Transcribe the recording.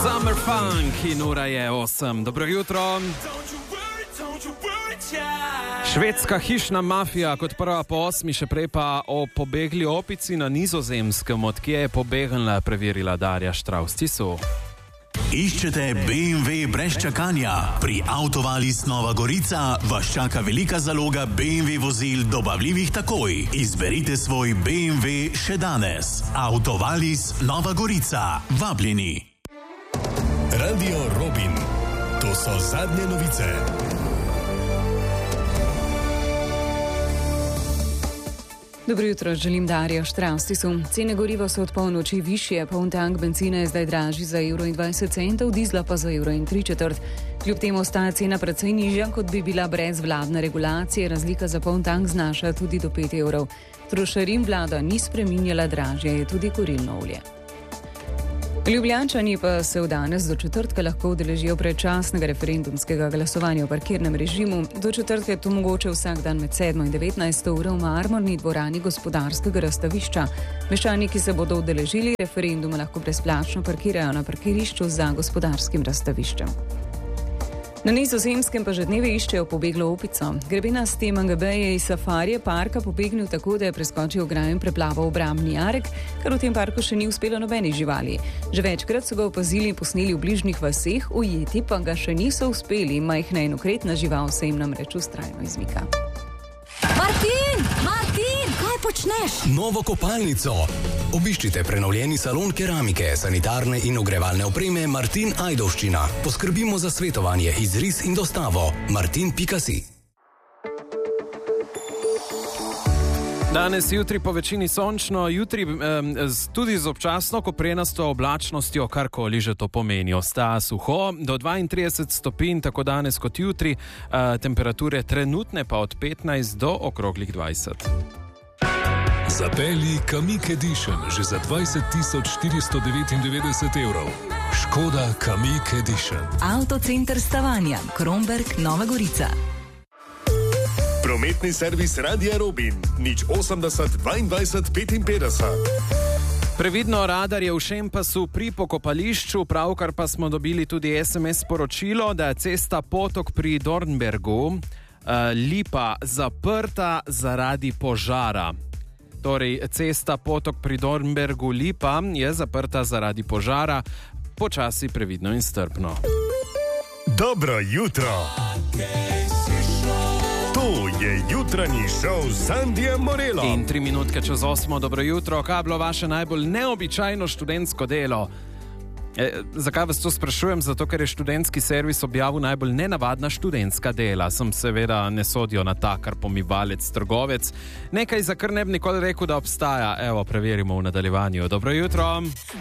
Summer Funk in ura je 8. Dobro jutro. Švedska hišna mafija kot prva po 8, še prej pa o pobegli opici na Nizozemskem, odkje je pobegnila, preverila Darja Štravs-Tisu. Iščete BMW brez čakanja? Pri Autovalis Nova Gorica vas čaka velika zaloga BMW vozil dobavljivih takoj. Izberite svoj BMW še danes. Autovalis Nova Gorica. Vabljeni. Radio Robin. To so zadnje novice. Dobro jutro, želim Darja Štravs-Tisu. Cene goriva so od polnoči višje, poln tank bencina je zdaj dražji za €1,20, dizla pa za €1,03. Kljub temu ostaja cena precej nižja, kot bi bila brez vladne regulacije. Razlika za poln tank znaša tudi do €5. Trošarin vlada ni spreminjala, dražje je tudi kurilno olje. Ljubljančani pa se v danes do četrtka lahko udeležijo predčasnega referendumskega glasovanja v parkirnem režimu. Do četrtka je to mogoče vsak dan med 7 in 19 uro v marmorni dvorani Gospodarskega razstavišča. Meščani, ki se bodo udeležili referenduma, lahko brezplačno parkirajo na parkirišču za Gospodarskim razstaviščem. Na Nizozemskem pa že dneve iščejo pobeglo opico. Grebenasti MGB je iz safarije parka pobegnil tako, da je preskočil ograjo in preplaval obrambni jarek, kar v tem parku še ni uspelo nobeni živali. Že večkrat so ga opazili in posneli v bližnjih vaseh, ujeti pa ga še niso uspeli. Majhna in okretna žival se jim namreč vztrajno izmika. Martin, kaj počneš? Novo kopalnico. Obiščite prenovljeni salon keramike, sanitarne in ogrevalne opreme Martin Ajdovščina. Poskrbimo za svetovanje, izris in dostavo. martin.si. Danes, jutri po večini sončno, jutri tudi z občasno koprenasto oblačnostjo, karkoli že to pomeni. Ostaja suho, do 32 stopinj, tako danes kot jutri, temperature trenutne pa od 15 do okroglih 20. Zapelji Kamiq Edition že za €20,499. Škoda Kamiq Edition. Avtocenter Stavanja, Kromberk, Nova Gorica. Prometni servis Radia Robin. 080 22 55. Previdno, radar je v Šempasu pri pokopališču, pravkar pa smo dobili tudi SMS sporočilo, da je cesta Potok pri Dornbergu Lipa zaprta zaradi požara. Torej, cesta Potok pri Dornbergu Lipa je zaprta zaradi požara. Počasi, previdno in strpno. Dobro jutro. To je jutranji šov z Andijem Morelom. In 3 minutke čez 8. Dobro jutro. Kaj je bilo vaše najbolj neobičajno študentsko delo? Zakaj vas to sprašujem? Zato, ker je študentski servis objavil najbolj nenavadna študentska dela. Sem seveda ne sodijo na takar, pomivalec, trgovec. Nekaj, za kar ne bi nikoli rekel, da obstaja. Evo, preverimo v nadaljevanju. Dobro jutro.